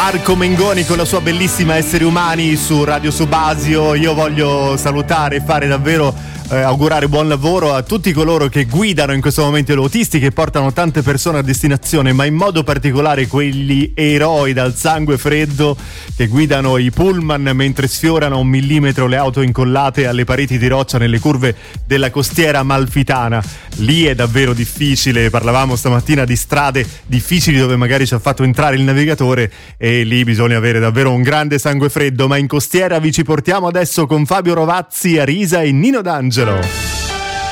Marco Mengoni con la sua bellissima Esseri Umani su Radio Subasio. Io voglio salutare e fare davvero augurare buon lavoro a tutti coloro che guidano in questo momento gli autisti, che portano tante persone a destinazione, ma in modo particolare quegli eroi dal sangue freddo che guidano i pullman mentre sfiorano 1 millimetro le auto incollate alle pareti di roccia nelle curve della costiera amalfitana. Lì è davvero difficile, parlavamo stamattina di strade difficili dove magari ci ha fatto entrare il navigatore, e lì bisogna avere davvero un grande sangue freddo. Ma in costiera vi ci portiamo adesso con Fabio Rovazzi, Arisa e Nino D'Angelo.